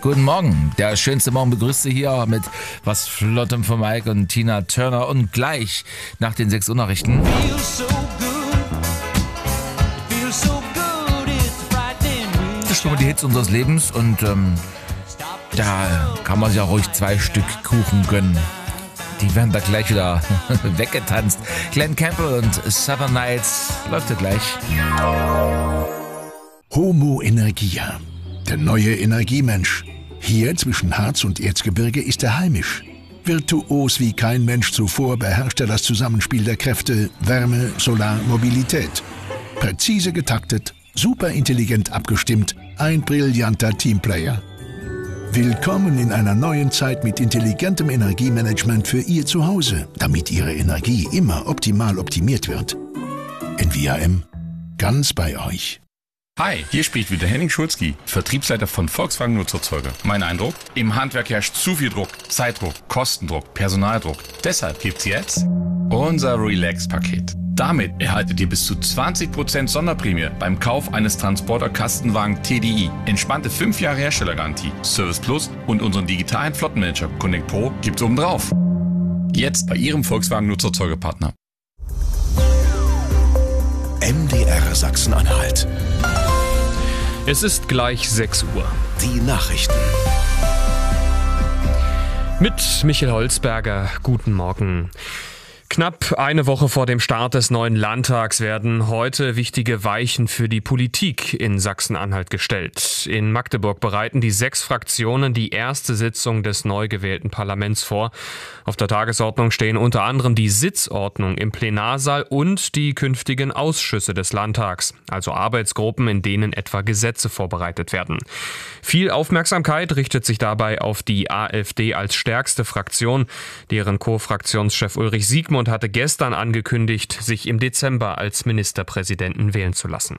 Guten Morgen. Der schönste Morgen begrüßt Sie hier mit was Flottem von Mike und Tina Turner. Und gleich nach den 6 Uhr Nachrichten das sind die Hits unseres Lebens und da kann man sich auch ruhig 2 Stück Kuchen gönnen. Die werden da gleich wieder weggetanzt. Glenn Campbell und Southern Nights läuft ja gleich. Homo Energia, der neue Energiemensch. Hier zwischen Harz und Erzgebirge ist er heimisch. Virtuos wie kein Mensch zuvor beherrscht er das Zusammenspiel der Kräfte Wärme, Solar, Mobilität. Präzise getaktet, super intelligent abgestimmt, ein brillanter Teamplayer. Willkommen in einer neuen Zeit mit intelligentem Energiemanagement für Ihr Zuhause, damit Ihre Energie immer optimal optimiert wird. NVIM, ganz bei euch. Hi, hier spricht wieder Henning Schulzki, Vertriebsleiter von Volkswagen Nutzerzeuger. Mein Eindruck? Im Handwerk herrscht zu viel Druck, Zeitdruck, Kostendruck, Personaldruck. Deshalb gibt's jetzt unser Relax-Paket. Damit erhaltet ihr bis zu 20% Sonderprämie beim Kauf eines Transporter-Kastenwagen TDI. Entspannte 5 Jahre Herstellergarantie, Service Plus und unseren digitalen Flottenmanager Connect Pro gibt's obendrauf. Jetzt bei Ihrem Volkswagen Nutzerzeugerpartner. MDR Sachsen-Anhalt. Es ist gleich 6 Uhr. Die Nachrichten. Mit Michael Holzberger, guten Morgen. Knapp eine Woche vor dem Start des neuen Landtags werden heute wichtige Weichen für die Politik in Sachsen-Anhalt gestellt. In Magdeburg bereiten die 6 Fraktionen die erste Sitzung des neu gewählten Parlaments vor. Auf der Tagesordnung stehen unter anderem die Sitzordnung im Plenarsaal und die künftigen Ausschüsse des Landtags, also Arbeitsgruppen, in denen etwa Gesetze vorbereitet werden. Viel Aufmerksamkeit richtet sich dabei auf die AfD als stärkste Fraktion. Deren Co-Fraktionschef Ulrich Siegmund hatte gestern angekündigt, sich im Dezember als Ministerpräsidenten wählen zu lassen.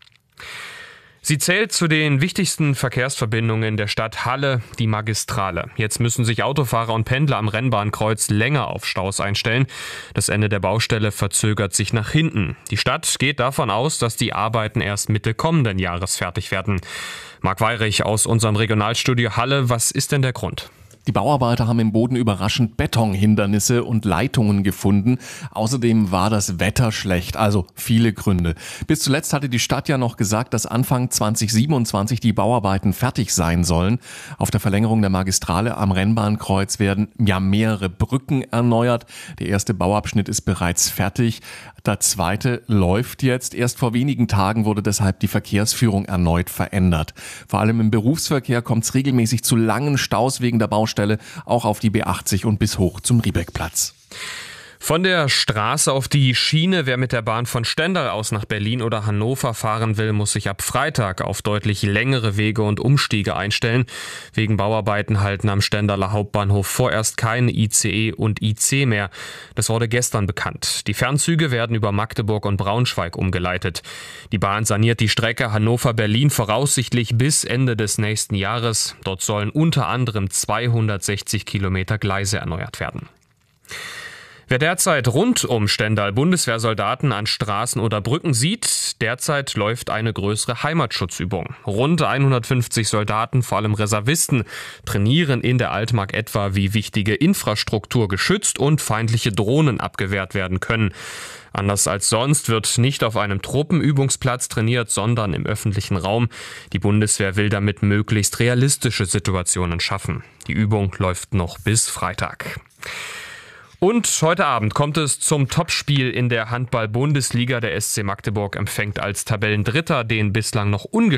Sie zählt zu den wichtigsten Verkehrsverbindungen der Stadt Halle, die Magistrale. Jetzt müssen sich Autofahrer und Pendler am Rennbahnkreuz länger auf Staus einstellen. Das Ende der Baustelle verzögert sich nach hinten. Die Stadt geht davon aus, dass die Arbeiten erst Mitte kommenden Jahres fertig werden. Marc Weyrich aus unserem Regionalstudio Halle, was ist denn der Grund? Die Bauarbeiter haben im Boden überraschend Betonhindernisse und Leitungen gefunden. Außerdem war das Wetter schlecht, also viele Gründe. Bis zuletzt hatte die Stadt ja noch gesagt, dass Anfang 2027 die Bauarbeiten fertig sein sollen. Auf der Verlängerung der Magistrale am Rennbahnkreuz werden ja mehrere Brücken erneuert. Der erste Bauabschnitt ist bereits fertig. Der zweite läuft jetzt. Erst vor wenigen Tagen wurde deshalb die Verkehrsführung erneut verändert. Vor allem im Berufsverkehr kommt es regelmäßig zu langen Staus wegen der Baustelle, auch auf die B80 und bis hoch zum Riebeckplatz. Von der Straße auf die Schiene. Wer mit der Bahn von Stendal aus nach Berlin oder Hannover fahren will, muss sich ab Freitag auf deutlich längere Wege und Umstiege einstellen. Wegen Bauarbeiten halten am Stendaler Hauptbahnhof vorerst keine ICE und IC mehr. Das wurde gestern bekannt. Die Fernzüge werden über Magdeburg und Braunschweig umgeleitet. Die Bahn saniert die Strecke Hannover-Berlin voraussichtlich bis Ende des nächsten Jahres. Dort sollen unter anderem 260 Kilometer Gleise erneuert werden. Wer derzeit rund um Stendal Bundeswehrsoldaten an Straßen oder Brücken sieht, derzeit läuft eine größere Heimatschutzübung. Rund 150 Soldaten, vor allem Reservisten, trainieren in der Altmark etwa, wie wichtige Infrastruktur geschützt und feindliche Drohnen abgewehrt werden können. Anders als sonst wird nicht auf einem Truppenübungsplatz trainiert, sondern im öffentlichen Raum. Die Bundeswehr will damit möglichst realistische Situationen schaffen. Die Übung läuft noch bis Freitag. Und heute Abend kommt es zum Topspiel in der Handball-Bundesliga. Der SC Magdeburg empfängt als Tabellendritter den bislang noch